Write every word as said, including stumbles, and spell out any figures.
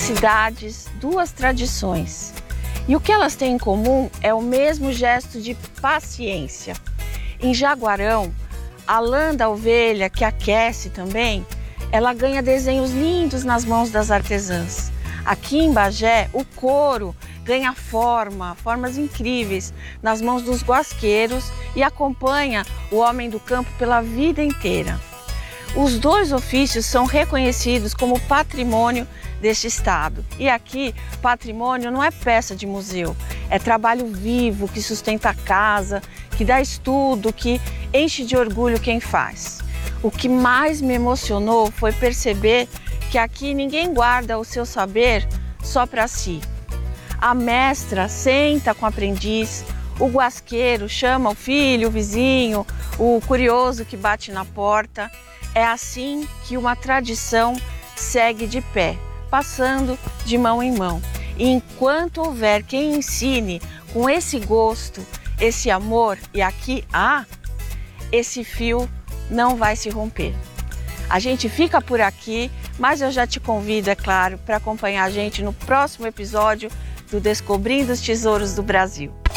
cidades, duas tradições. E o que elas têm em comum é o mesmo gesto de paciência. Em Jaguarão, a lã da ovelha, que aquece também, ela ganha desenhos lindos nas mãos das artesãs. Aqui em Bagé, o couro ganha forma, formas incríveis nas mãos dos guasqueiros e acompanha o homem do campo pela vida inteira. Os dois ofícios são reconhecidos como patrimônio deste estado. E aqui, patrimônio não é peça de museu, é trabalho vivo que sustenta a casa, que dá estudo, que enche de orgulho quem faz. O que mais me emocionou foi perceber que aqui ninguém guarda o seu saber só para si. A mestra senta com o aprendiz, o guasqueiro chama o filho, o vizinho, o curioso que bate na porta. É assim que uma tradição segue de pé, passando de mão em mão. E enquanto houver quem ensine com esse gosto, esse amor, e aqui há, esse fio não vai se romper. A gente fica por aqui, mas eu já te convido, é claro, para acompanhar a gente no próximo episódio do Descobrindo os Tesouros do Brasil.